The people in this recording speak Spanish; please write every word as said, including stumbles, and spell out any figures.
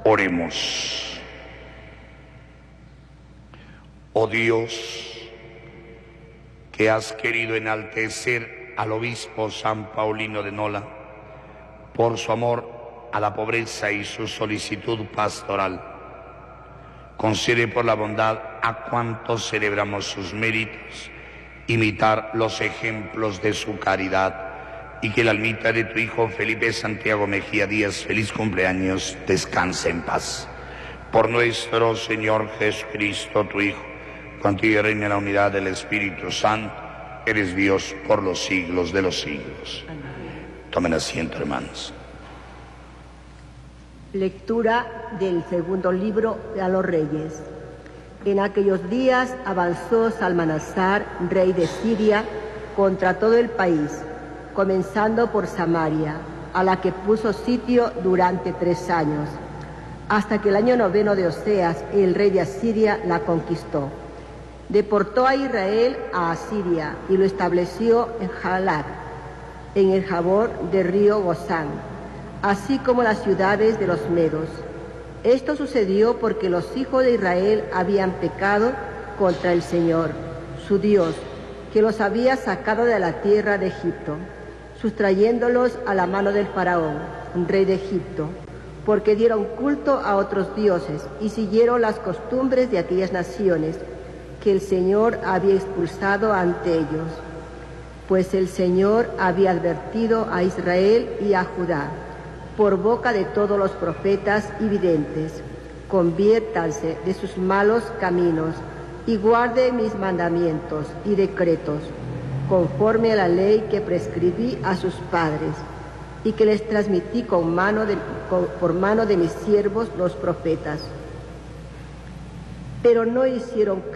Oremos. Oh Dios, que has querido enaltecer al obispo San Paulino de Nola por su amor a la pobreza y su solicitud pastoral, concede por la bondad a cuantos celebramos sus méritos imitar los ejemplos de su caridad, y que la almita de tu Hijo Felipe Santiago Mejía Díaz, feliz cumpleaños, descanse en paz. Por nuestro Señor Jesucristo, tu Hijo, contigo reina en la unidad del Espíritu Santo, eres Dios por los siglos de los siglos. Amén. Tomen asiento, hermanos. Lectura del segundo libro a los Reyes. En aquellos días avanzó Salmanasar, rey de Siria, contra todo el país, comenzando por Samaria, a la que puso sitio durante tres años, hasta que el año noveno de Oseas, el rey de Asiria, la conquistó. Deportó a Israel a Asiria y lo estableció en Jalar, en el Jabor del río Gozán, así como las ciudades de los medos. Esto sucedió porque los hijos de Israel habían pecado contra el Señor, su Dios, que los había sacado de la tierra de Egipto, sustrayéndolos a la mano del faraón, rey de Egipto, porque dieron culto a otros dioses y siguieron las costumbres de aquellas naciones que el Señor había expulsado ante ellos. Pues el Señor había advertido a Israel y a Judá, por boca de todos los profetas y videntes: conviértanse de sus malos caminos y guarden mis mandamientos y decretos, conforme a la ley que prescribí a sus padres y que les transmití con mano de, con, por mano de mis siervos los profetas. Pero no hicieron